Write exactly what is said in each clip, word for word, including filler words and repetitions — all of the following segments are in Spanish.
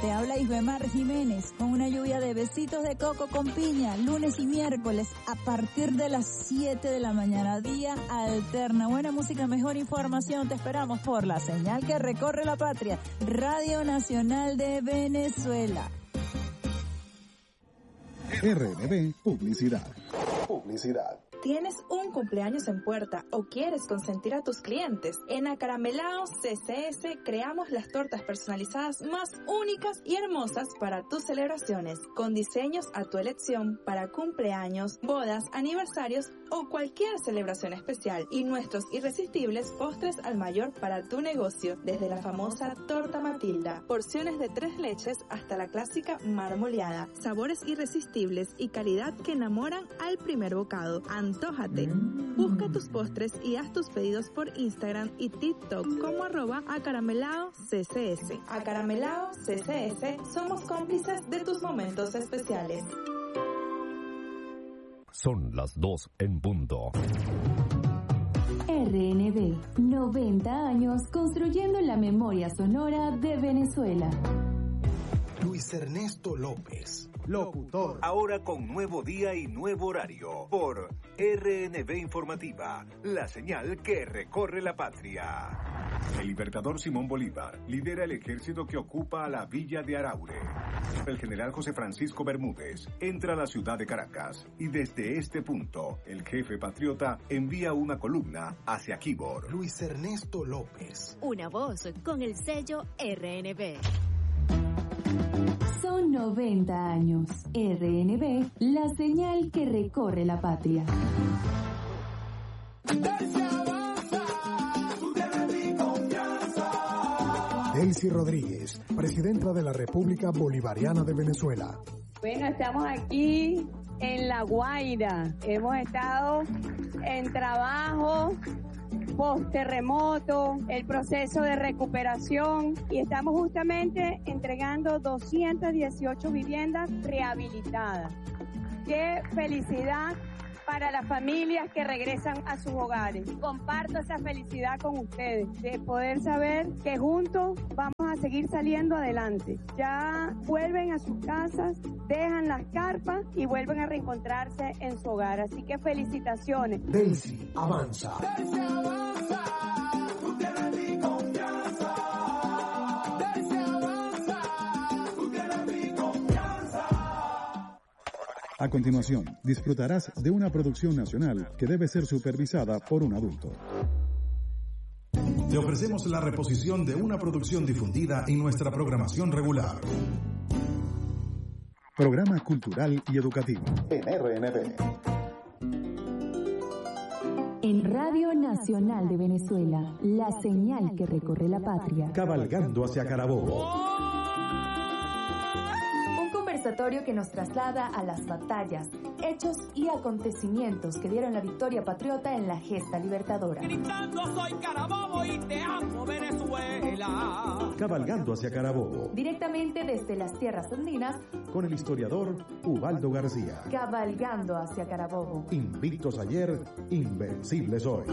Te habla Isbemar Jiménez con una lluvia de besitos de coco con piña, lunes y miércoles a partir de las siete de la mañana, día alterna. Buena música, mejor información, te esperamos por la señal que recorre la patria, Radio Nacional de Venezuela. R N B Publicidad. Publicidad. ¿Tienes un cumpleaños en puerta o quieres consentir a tus clientes? En Acaramelao C C S creamos las tortas personalizadas más únicas y hermosas para tus celebraciones, con diseños a tu elección para cumpleaños, bodas, aniversarios o cualquier celebración especial, y nuestros irresistibles postres al mayor para tu negocio, desde la famosa torta Matilda, porciones de tres leches hasta la clásica marmoleada, sabores irresistibles y calidad que enamoran al primer bocado. Antójate. Busca tus postres y haz tus pedidos por Instagram y TikTok como arroba acaramelao C C S. Acaramelao C C S, somos cómplices de tus momentos especiales. Son las dos en punto. R N B, noventa años construyendo la memoria sonora de Venezuela. Luis Ernesto López, locutor. Ahora con nuevo día y nuevo horario por R N B Informativa, la señal que recorre la patria. El libertador Simón Bolívar lidera el ejército que ocupa a la villa de Araure. El general José Francisco Bermúdez entra a la ciudad de Caracas y desde este punto el jefe patriota envía una columna hacia Quibor. Luis Ernesto López. Una voz con el sello R N B. Son noventa años. R N B, la señal que recorre la patria. Delcy Rodríguez, presidenta de la República Bolivariana de Venezuela. Bueno, estamos aquí en La Guaira. Hemos estado en trabajo post-terremoto, el proceso de recuperación, y estamos justamente entregando doscientas dieciocho viviendas rehabilitadas. ¡Qué felicidad para las familias que regresan a sus hogares! Comparto esa felicidad con ustedes, de poder saber que juntos vamos a seguir saliendo adelante. Ya vuelven a sus casas, dejan las carpas y vuelven a reencontrarse en su hogar. Así que felicitaciones. Delcy avanza. Delcy avanza. Tú tienes mi confianza. Delcy avanza. Tú tienes mi confianza. A continuación, disfrutarás de una producción nacional que debe ser supervisada por un adulto. Te ofrecemos la reposición de una producción difundida en nuestra programación regular. Programa cultural y educativo. En R N B. En Radio Nacional de Venezuela, la señal que recorre la patria. Cabalgando hacia Carabobo. Conversatorio que nos traslada a las batallas, hechos y acontecimientos que dieron la victoria patriota en la gesta libertadora. Gritando soy Carabobo y te amo Venezuela. Cabalgando hacia Carabobo. Directamente desde las tierras andinas. Con el historiador Ubaldo García. Cabalgando hacia Carabobo. Invictos ayer, invencibles hoy.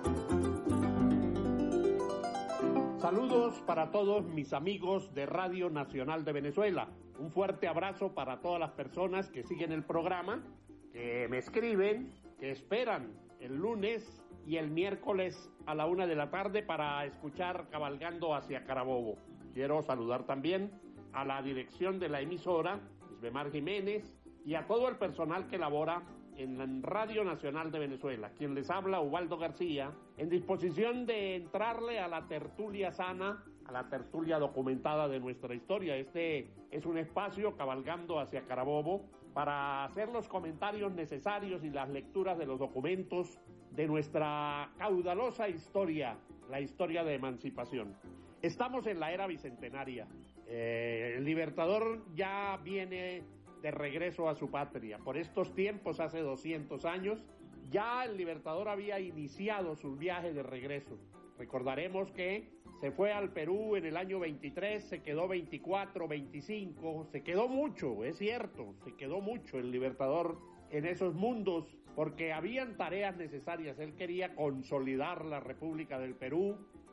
Saludos para todos mis amigos de Radio Nacional de Venezuela. Un fuerte abrazo para todas las personas que siguen el programa, que me escriben, que esperan el lunes y el miércoles a la una de la tarde para escuchar Cabalgando hacia Carabobo. Quiero saludar también a la dirección de la emisora, Isbemar Jiménez, y a todo el personal que labora en Radio Nacional de Venezuela. Quien les habla, Ubaldo García, en disposición de entrarle a la tertulia sana, a la tertulia documentada de nuestra historia. Este es un espacio, Cabalgando hacia Carabobo, para hacer los comentarios necesarios y las lecturas de los documentos de nuestra caudalosa historia, la historia de emancipación. Estamos en la era bicentenaria. Eh, el Libertador ya viene de regreso a su patria. Por estos tiempos, hace doscientos años, ya el Libertador había iniciado su viaje de regreso. Recordaremos que se fue al Perú en el año veintitrés, se quedó veinticuatro, veinticinco, se quedó mucho, es cierto, se quedó mucho el Libertador en esos mundos, porque habían tareas necesarias. Él quería consolidar la República del Perú,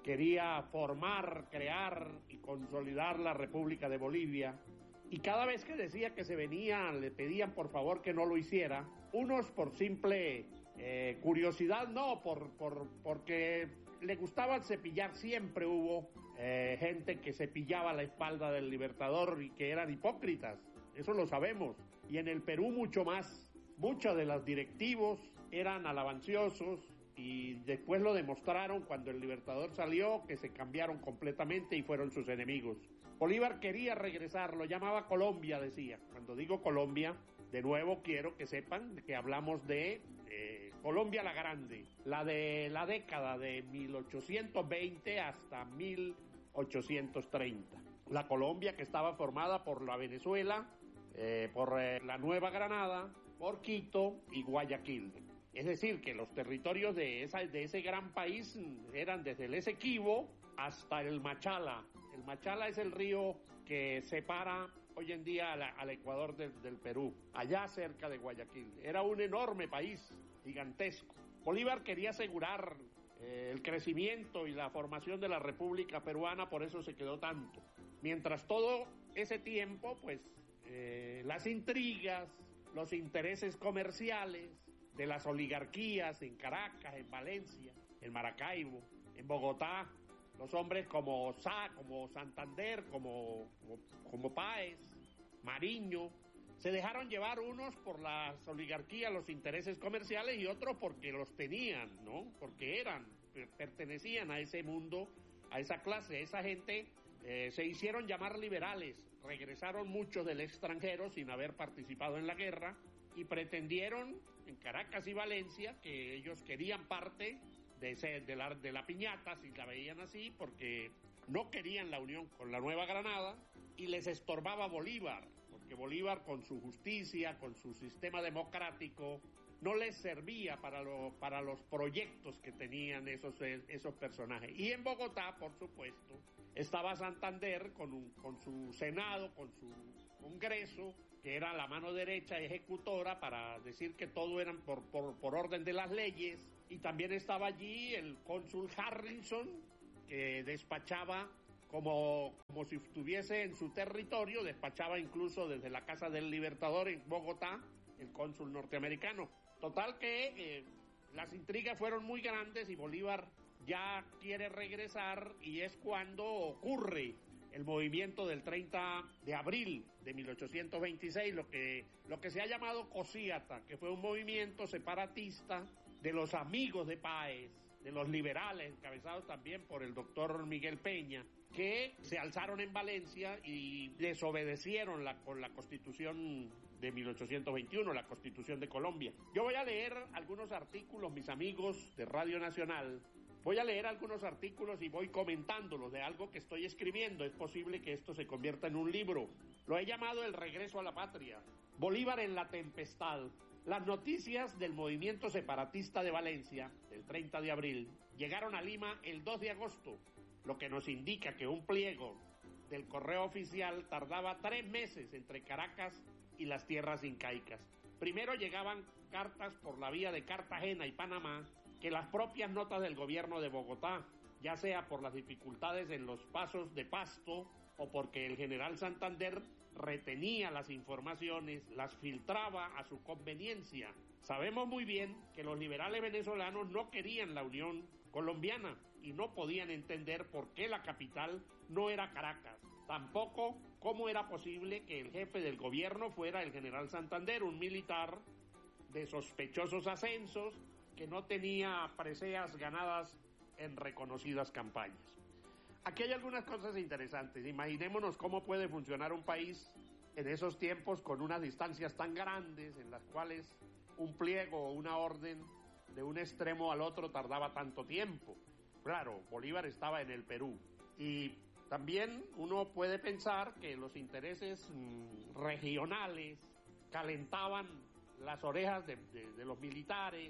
quería formar, crear y consolidar la República de Bolivia. Y cada vez que decía que se venía, le pedían por favor que no lo hiciera. Unos por simple eh, curiosidad, no, por, por porque le gustaba cepillar. Siempre hubo eh, gente que cepillaba la espalda del Libertador y que eran hipócritas. Eso lo sabemos. Y en el Perú mucho más. Muchos de los directivos eran alabanciosos y después lo demostraron cuando el Libertador salió, que se cambiaron completamente y fueron sus enemigos. Bolívar quería regresar, lo llamaba Colombia, decía. Cuando digo Colombia, de nuevo quiero que sepan que hablamos de eh, Colombia la Grande, la de la década de mil ochocientos veinte hasta mil ochocientos treinta. La Colombia que estaba formada por la Venezuela, eh, por eh, la Nueva Granada, por Quito y Guayaquil. Es decir, que los territorios de, esa, de ese gran país eran desde el Esequibo hasta el Machala. El Machala es el río que separa hoy en día al, al Ecuador del, del Perú, allá cerca de Guayaquil. Era un enorme país, gigantesco. Bolívar quería asegurar eh, el crecimiento y la formación de la República Peruana, por eso se quedó tanto. Mientras todo ese tiempo, pues, eh, las intrigas, los intereses comerciales de las oligarquías en Caracas, en Valencia, en Maracaibo, en Bogotá, los hombres como Sá, como Santander, como, como, como Páez, Mariño, se dejaron llevar unos por las oligarquías, los intereses comerciales, y otros porque los tenían, ¿no? Porque eran, pertenecían a ese mundo, a esa clase, a esa gente. Eh, se hicieron llamar liberales, regresaron muchos del extranjero sin haber participado en la guerra y pretendieron en Caracas y Valencia que ellos querían parte de, ese, de, la, de la piñata, si la veían así, porque no querían la unión con la Nueva Granada y les estorbaba Bolívar, porque Bolívar con su justicia, con su sistema democrático, no les servía para, lo, para los proyectos que tenían esos, esos personajes. Y en Bogotá, por supuesto, estaba Santander con, un, con su Senado, con su Congreso, que era la mano derecha ejecutora para decir que todo eran por, por, por orden de las leyes. Y también estaba allí el cónsul Harrison, que despachaba como, como si estuviese en su territorio, despachaba incluso desde la Casa del Libertador en Bogotá, el cónsul norteamericano. Total que eh, las intrigas fueron muy grandes y Bolívar ya quiere regresar, y es cuando ocurre el movimiento del treinta de abril de mil ochocientos veintiséis, lo que, lo que se ha llamado Cosíata, que fue un movimiento separatista de los amigos de Páez, de los liberales, encabezados también por el doctor Miguel Peña, que se alzaron en Valencia y desobedecieron la, con la Constitución de mil ochocientos veintiuno, la Constitución de Colombia. Yo voy a leer algunos artículos, mis amigos de Radio Nacional. Voy a leer algunos artículos y voy comentándolos de algo que estoy escribiendo. Es posible que esto se convierta en un libro. Lo he llamado El regreso a la patria. Bolívar en la tempestad. Las noticias del movimiento separatista de Valencia, del treinta de abril, llegaron a Lima el dos de agosto, lo que nos indica que un pliego del correo oficial tardaba tres meses entre Caracas y las tierras incaicas. Primero llegaban cartas por la vía de Cartagena y Panamá, que las propias notas del gobierno de Bogotá, ya sea por las dificultades en los pasos de Pasto o porque el general Santander retenía las informaciones, las filtraba a su conveniencia. Sabemos muy bien que los liberales venezolanos no querían la unión colombiana y no podían entender por qué la capital no era Caracas. Tampoco cómo era posible que el jefe del gobierno fuera el general Santander, un militar de sospechosos ascensos, que no tenía preseas ganadas en reconocidas campañas. Aquí hay algunas cosas interesantes. Imaginémonos cómo puede funcionar un país en esos tiempos con unas distancias tan grandes en las cuales un pliego o una orden de un extremo al otro tardaba tanto tiempo. Claro, Bolívar estaba en el Perú. Y también uno puede pensar que los intereses mmm, regionales calentaban las orejas de, de, de los militares,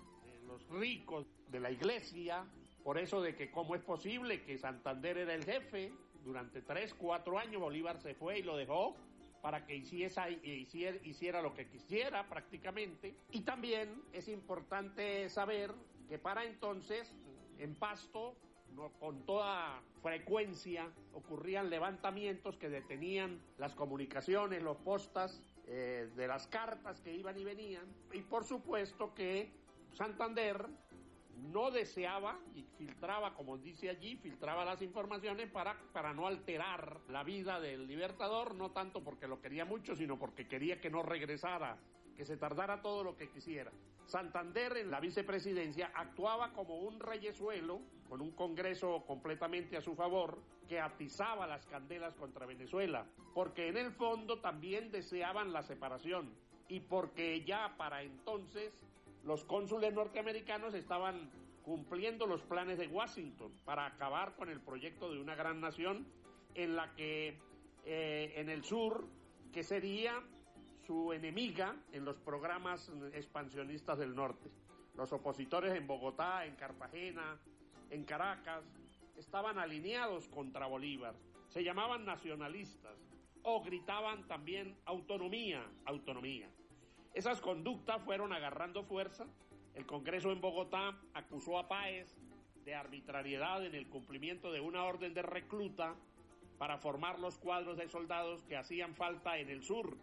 los ricos, de la iglesia, por eso de que cómo es posible que Santander era el jefe. Durante tres, cuatro años Bolívar se fue y lo dejó para que hiciera, hiciera, hiciera lo que quisiera prácticamente. Y también es importante saber que para entonces en Pasto no, con toda frecuencia ocurrían levantamientos que detenían las comunicaciones, los postas eh, de las cartas que iban y venían, y por supuesto que Santander no deseaba y filtraba, como dice allí, filtraba las informaciones para, para no alterar la vida del Libertador, no tanto porque lo quería mucho, sino porque quería que no regresara, que se tardara todo lo que quisiera. Santander en la vicepresidencia actuaba como un reyesuelo, con un Congreso completamente a su favor, que atizaba las candelas contra Venezuela, porque en el fondo también deseaban la separación, y porque ya para entonces los cónsules norteamericanos estaban cumpliendo los planes de Washington para acabar con el proyecto de una gran nación en la que eh, en el sur, que sería su enemiga en los programas expansionistas del norte. Los opositores en Bogotá, en Cartagena, en Caracas, estaban alineados contra Bolívar. Se llamaban nacionalistas o gritaban también autonomía, autonomía. Esas conductas fueron agarrando fuerza. El Congreso en Bogotá acusó a Páez de arbitrariedad en el cumplimiento de una orden de recluta para formar los cuadros de soldados que hacían falta en el sur.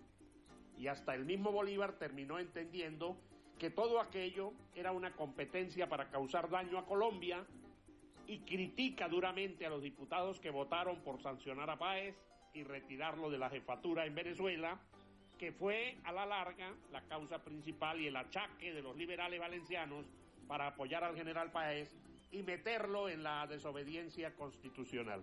Y hasta el mismo Bolívar terminó entendiendo que todo aquello era una competencia para causar daño a Colombia y critica duramente a los diputados que votaron por sancionar a Páez y retirarlo de la jefatura en Venezuela, que fue a la larga la causa principal y el achaque de los liberales valencianos para apoyar al general Páez y meterlo en la desobediencia constitucional.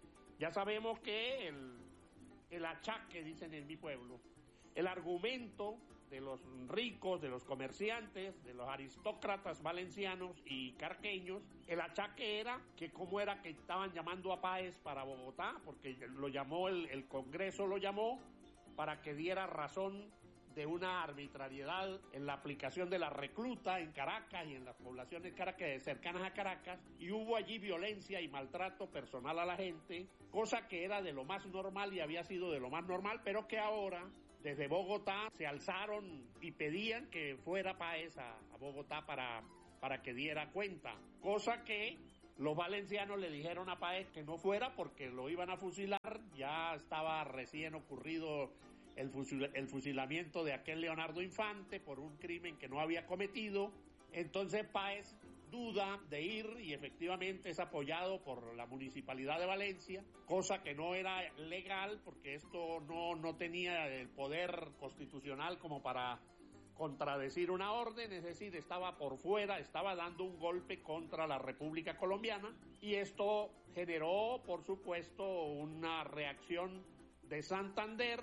Ya sabemos que el, el achaque, dicen en mi pueblo, el argumento de los ricos, de los comerciantes, de los aristócratas valencianos y carqueños, el achaque era que cómo era que estaban llamando a Páez para Bogotá, porque lo llamó, el, el Congreso lo llamó para que diera razón de una arbitrariedad en la aplicación de la recluta en Caracas y en las poblaciones caracas, cercanas a Caracas, y hubo allí violencia y maltrato personal a la gente, cosa que era de lo más normal y había sido de lo más normal, pero que ahora desde Bogotá se alzaron y pedían que fuera Páez a, a Bogotá para, para que diera cuenta, cosa que los valencianos le dijeron a Páez que no fuera porque lo iban a fusilar. Ya estaba recién ocurrido el, fusil, el fusilamiento de aquel Leonardo Infante por un crimen que no había cometido. Entonces Páez duda de ir y efectivamente es apoyado por la Municipalidad de Valencia, cosa que no era legal porque esto no, no tenía el poder constitucional como para contradecir una orden, es decir, estaba por fuera, estaba dando un golpe contra la República Colombiana, y esto generó, por supuesto, una reacción de Santander,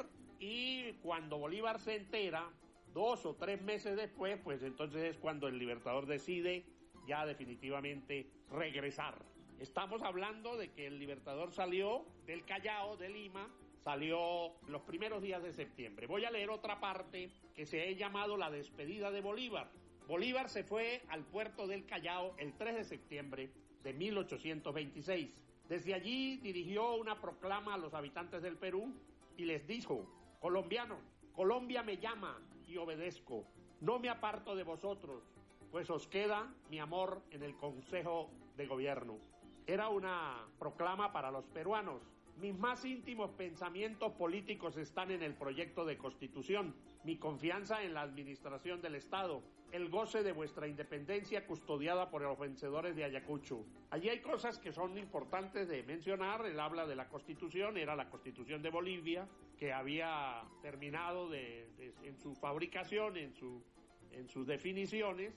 y cuando Bolívar se entera, dos o tres meses después, pues entonces es cuando el Libertador decide ya definitivamente regresar. Estamos hablando de que el Libertador salió del Callao, de Lima, salió los primeros días de septiembre. Voy a leer otra parte que se ha llamado la despedida de Bolívar. Bolívar se fue al puerto del Callao el tres de septiembre de mil ochocientos veintiséis. Desde allí dirigió una proclama a los habitantes del Perú y les dijo: colombianos, Colombia me llama y obedezco. No me aparto de vosotros, pues os queda mi amor en el Consejo de Gobierno. Era una proclama para los peruanos. Mis más íntimos pensamientos políticos están en el proyecto de Constitución, mi confianza en la administración del Estado, el goce de vuestra independencia custodiada por los vencedores de Ayacucho. Allí hay cosas que son importantes de mencionar. Él habla de la Constitución, era la Constitución de Bolivia, que había terminado de, de, en su fabricación, en, su, en sus definiciones.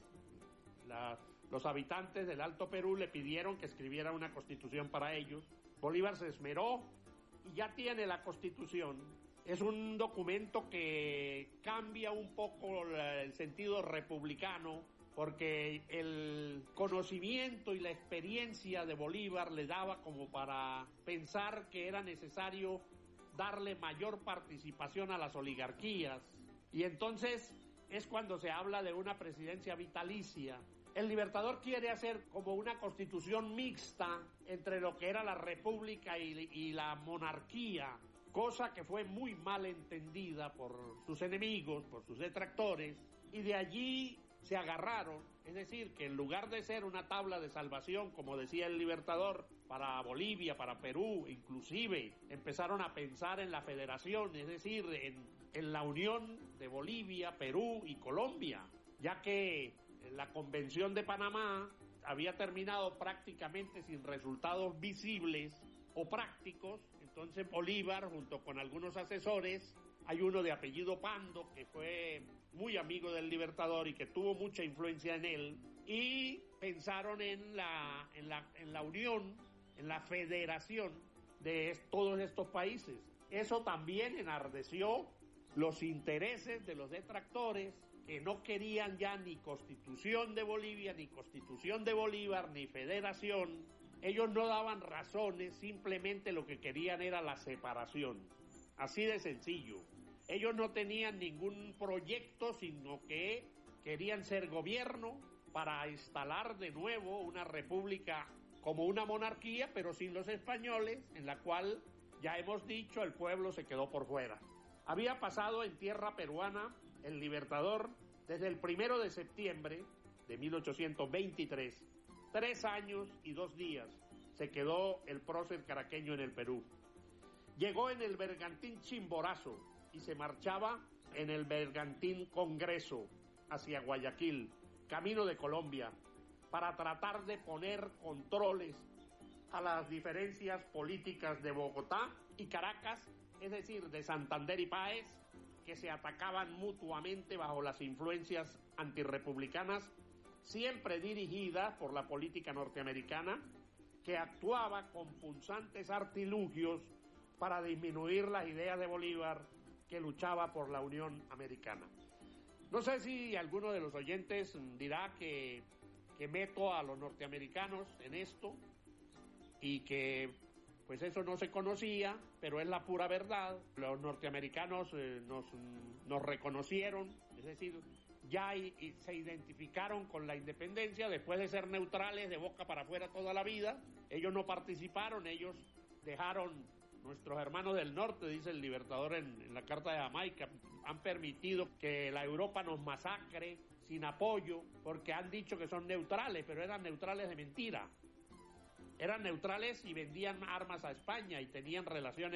La, los habitantes del Alto Perú le pidieron que escribiera una Constitución para ellos. Bolívar se esmeró y ya tiene la Constitución. Es un documento que cambia un poco el sentido republicano, porque el conocimiento y la experiencia de Bolívar le daba como para pensar que era necesario darle mayor participación a las oligarquías. Y entonces es cuando se habla de una presidencia vitalicia. El Libertador quiere hacer como una constitución mixta entre lo que era la república y, y la monarquía, cosa que fue muy mal entendida por sus enemigos, por sus detractores, y de allí se agarraron Es decir, que en lugar de ser una tabla de salvación, como decía el Libertador, para Bolivia, para Perú, inclusive empezaron a pensar en la federación, es decir, en, en la unión de Bolivia, Perú y Colombia, ya que la Convención de Panamá había terminado prácticamente sin resultados visibles o prácticos. Entonces Bolívar, junto con algunos asesores, hay uno de apellido Pando, que fue muy amigo del Libertador y que tuvo mucha influencia en él, y pensaron en la, en la, en la unión, en la federación de todos estos países. Eso también enardeció los intereses de los detractores, que no querían ya ni Constitución de Bolivia, ni Constitución de Bolívar, ni federación. Ellos no daban razones, simplemente lo que querían era la separación. Así de sencillo. Ellos no tenían ningún proyecto, sino que querían ser gobierno para instalar de nuevo una república como una monarquía, pero sin los españoles, en la cual, ya hemos dicho, el pueblo se quedó por fuera. Había pasado en tierra peruana el Libertador desde el primero de septiembre de mil ochocientos veintitrés, tres años y dos días se quedó el prócer caraqueño en el Perú. Llegó en el bergantín Chimborazo y se marchaba en el bergantín Congreso hacia Guayaquil, camino de Colombia, para tratar de poner controles a las diferencias políticas de Bogotá y Caracas, es decir, de Santander y Páez, que se atacaban mutuamente bajo las influencias antirrepublicanas, siempre dirigidas por la política norteamericana, que actuaba con punzantes artilugios para disminuir las ideas de Bolívar, que luchaba por la Unión Americana. No sé si alguno de los oyentes dirá que, que meto a los norteamericanos en esto y que pues eso no se conocía, pero es la pura verdad. Los norteamericanos eh, nos, nos reconocieron, es decir, ya y, y se identificaron con la independencia después de ser neutrales de boca para afuera toda la vida. Ellos no participaron, ellos dejaron. Nuestros hermanos del norte, dice el Libertador en, en la Carta de Jamaica, han permitido que la Europa nos masacre sin apoyo, porque han dicho que son neutrales, pero eran neutrales de mentira. Eran neutrales y vendían armas a España y tenían relaciones